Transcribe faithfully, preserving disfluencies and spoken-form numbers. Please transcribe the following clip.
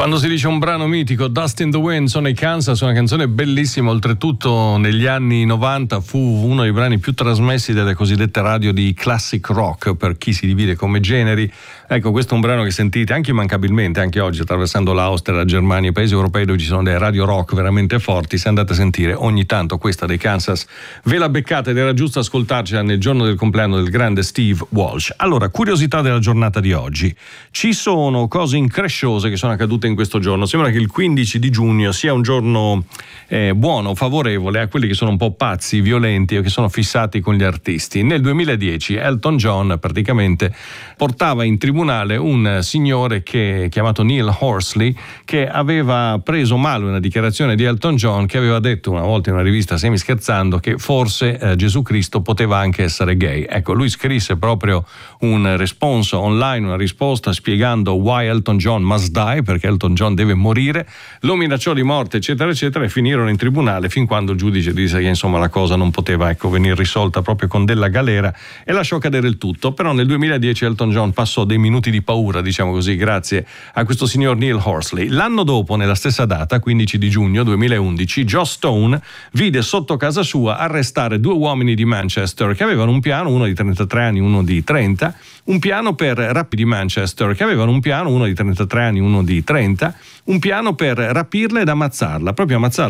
Quando si dice un brano mitico, Dust in the Wind, sono i Kansas, una canzone bellissima, oltretutto negli anni novanta fu uno dei brani più trasmessi delle cosiddette radio di classic rock, per chi si divide come generi. Ecco, questo è un brano che sentite anche immancabilmente, anche oggi attraversando l'Austria, la Germania, i paesi europei dove ci sono delle radio rock veramente forti. Se andate a sentire ogni tanto questa dei Kansas, ve la beccate ed era giusto ascoltarcela nel giorno del compleanno del grande Steve Walsh. Allora, curiosità della giornata di oggi. Ci sono cose incresciose che sono accadute in questo giorno. Sembra che il quindici di giugno sia un giorno eh, buono, favorevole a quelli che sono un po' pazzi, violenti o che sono fissati con gli artisti. Nel duemiladieci Elton John praticamente portava in tribunale un signore che chiamato Neil Horsley, che aveva preso male una dichiarazione di Elton John, che aveva detto una volta in una rivista semi scherzando che forse eh, Gesù Cristo poteva anche essere gay. Ecco, lui scrisse proprio un responso online, una risposta spiegando why Elton John must die, perché Elton John deve morire, lo minacciò di morte eccetera eccetera, e finirono in tribunale fin quando il giudice disse che insomma la cosa non poteva ecco venire risolta proprio con della galera, e lasciò cadere il tutto. Però nel duemiladieci Elton John passò dei minuti di paura, diciamo così, grazie a questo signor Neil Horsley. L'anno dopo, nella stessa data, quindici di giugno duemilaundici, Joss Stone vide sotto casa sua arrestare due uomini di Manchester che avevano un piano, uno di trentatré anni, uno di trenta, un piano per rapi di Manchester che avevano un piano, uno di trentatré anni, uno di trenta, un piano per rapirla ed ammazzarla, proprio ammazzarla